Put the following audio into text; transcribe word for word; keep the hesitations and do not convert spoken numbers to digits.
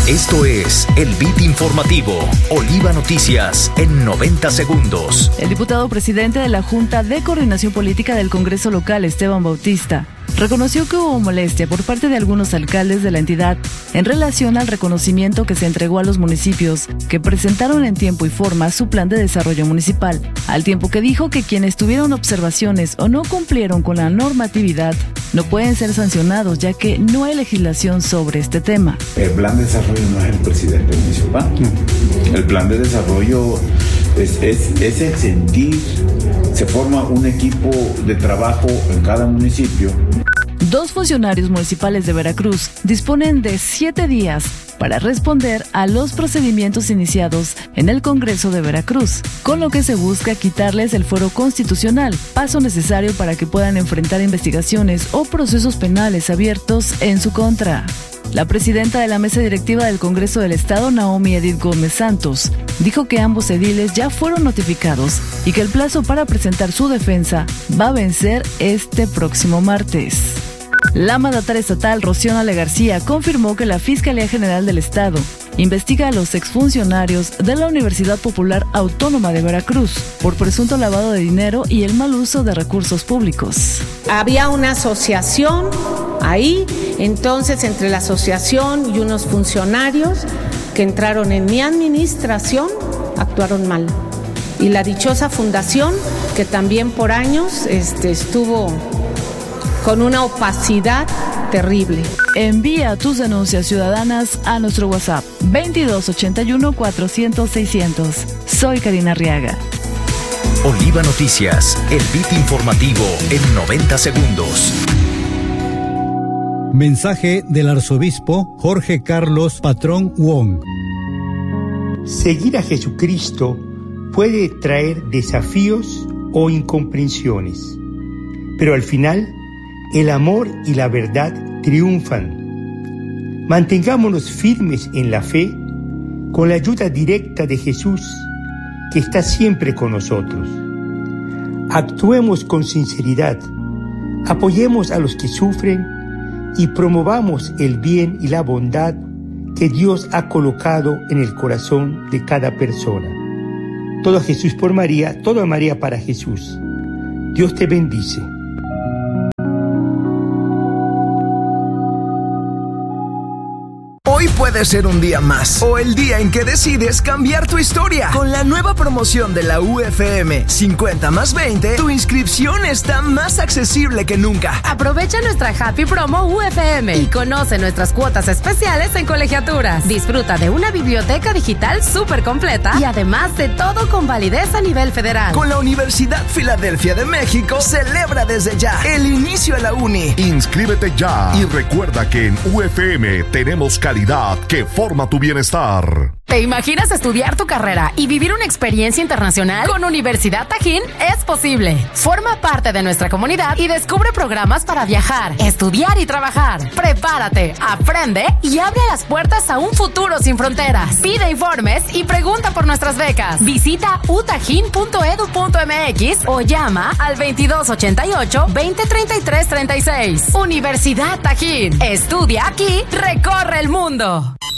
Esto es el Beat Informativo, Oliva Noticias en noventa segundos. El diputado presidente de la Junta de Coordinación Política del Congreso Local, Esteban Bautista, reconoció que hubo molestia por parte de algunos alcaldes de la entidad en relación al reconocimiento que se entregó a los municipios que presentaron en tiempo y forma su plan de desarrollo municipal, al tiempo que dijo que quienes tuvieron observaciones o no cumplieron con la normatividad no pueden ser sancionados, ya que no hay legislación sobre este tema. El plan de desarrollo no es el presidente municipal. El plan de desarrollo es, es, es el sentir. Se forma un equipo de trabajo en cada municipio. Dos funcionarios municipales de Veracruz disponen de siete días para responder a los procedimientos iniciados en el Congreso de Veracruz, con lo que se busca quitarles el fuero constitucional, paso necesario para que puedan enfrentar investigaciones o procesos penales abiertos en su contra. La presidenta de la mesa directiva del Congreso del Estado, Naomi Edith Gómez Santos, dijo que ambos ediles ya fueron notificados y que el plazo para presentar su defensa va a vencer este próximo martes. La mandataria estatal, Rocío Nale García, confirmó que la Fiscalía General del Estado investiga a los exfuncionarios de la Universidad Popular Autónoma de Veracruz por presunto lavado de dinero y el mal uso de recursos públicos. Había una asociación ahí, entonces entre la asociación y unos funcionarios que entraron en mi administración actuaron mal. Y la dichosa fundación, que también por años este, estuvo con una opacidad terrible. Envía tus denuncias ciudadanas a nuestro WhatsApp veintidós ochenta y uno cuatrocientos seiscientos. Soy Karina Arriaga. Oliva Noticias, el Beat Informativo en noventa segundos. Mensaje del arzobispo Jorge Carlos Patrón Wong. Seguir a Jesucristo puede traer desafíos o incomprensiones, pero al final el amor y la verdad triunfan. Mantengámonos firmes en la fe con la ayuda directa de Jesús, que está siempre con nosotros. Actuemos con sinceridad, apoyemos a los que sufren y promovamos el bien y la bondad que Dios ha colocado en el corazón de cada persona. Todo a Jesús por María, todo a María para Jesús. Dios te bendice. Hoy puede ser un día más, o el día en que decides cambiar tu historia. Con la nueva promoción de la U F M cincuenta más veinte, tu inscripción está más accesible que nunca. Aprovecha nuestra Happy Promo U F M y conoce nuestras cuotas especiales en colegiaturas. Disfruta de una biblioteca digital súper completa y además de todo con validez a nivel federal. Con la Universidad Filadelfia de México, celebra desde ya el inicio a la uni. Inscríbete ya y recuerda que en U F M tenemos calidad que forma tu bienestar. ¿Te imaginas estudiar tu carrera y vivir una experiencia internacional? Con Universidad Tajín es posible. Forma parte de nuestra comunidad y descubre programas para viajar, estudiar y trabajar. Prepárate, aprende y abre las puertas a un futuro sin fronteras. Pide informes y pregunta por nuestras becas. Visita u tajín punto edu punto m x o llama al veintidós ochenta y ocho veinte treinta y tres treinta y seis. Universidad Tajín. Estudia aquí, recorre el mundo.